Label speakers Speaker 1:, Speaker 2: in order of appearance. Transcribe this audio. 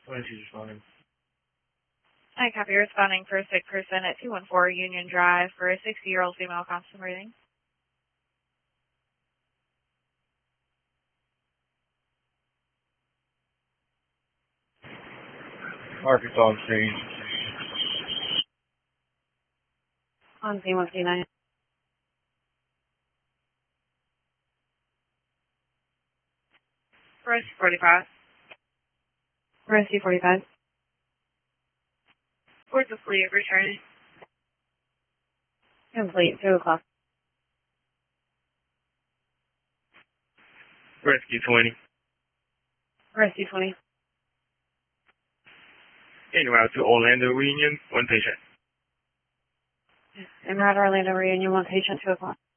Speaker 1: she's responding.
Speaker 2: I copy responding for a sick person at 214 Union Drive for a 60-year-old female constant breathing.
Speaker 1: Arkansas on scene.
Speaker 2: On scene 159. Rescue 45. Rescue 45. Where's the fleet returning? Complete, 2 o'clock.
Speaker 1: Rescue 20.
Speaker 2: Rescue 20.
Speaker 1: En route to Orlando Reunion, 1 patient.
Speaker 2: En route to Orlando Reunion, 1 patient, 2 o'clock.